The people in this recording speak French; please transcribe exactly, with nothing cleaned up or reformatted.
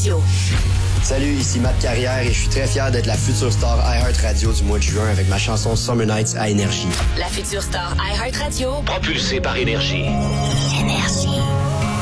Radio. Salut, ici Matt Carrière et je suis très fier d'être la future star iHeartRadio du mois de juin avec ma chanson Summer Nights à Énergie. La future star iHeartRadio. Propulsée par Énergie. Énergie.